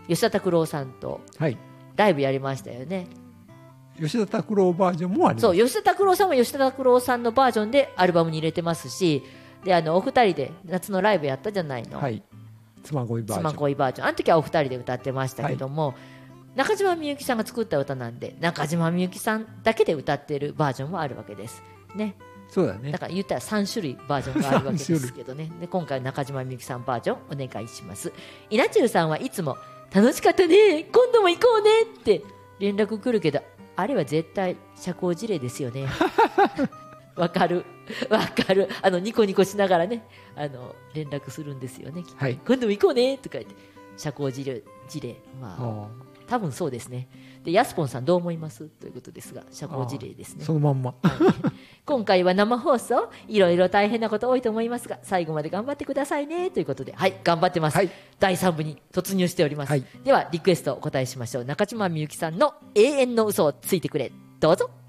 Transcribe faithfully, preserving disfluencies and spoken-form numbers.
吉田拓郎さんとはいライブやりましたよね。 吉田拓郎バージョンもあります。 そう、吉田拓郎さんも吉田拓郎さんのバージョンでアルバムに入れてますし、であのお二人で夏のライブやったじゃないの、 はい、妻恋バージョン。 妻恋バージョン、あの時はお二人で歌ってましたけども、はい、中島みゆきさんが作った歌なんで、中島みゆきさんだけで歌ってるバージョンもあるわけですね。 そうだね。 だから言ったらさん種類バージョンがあるわけですけどね。で今回中島みゆきさんバージョンお願いします。稲中さんはいつも楽しかったね、今度も行こうねって連絡来るけど、あれは絶対社交辞令ですよね。わかるわかる、あのニコニコしながらね、あの連絡するんですよね、 はい、 今度も行こうねとか言って社交辞令、辞令、まあ多分そうですね。でヤスポンさんどう思いますということですが、社交辞令ですね。 そのまんま、 はい、今回は生放送、いろいろ大変なこと多いと思いますが最後まで頑張ってくださいねということで、はい、頑張ってます、はい、だいさん部に突入しております、はい、ではリクエストお答えしましょう。中島みゆきさんの永遠の嘘をついてくれ、どうぞ。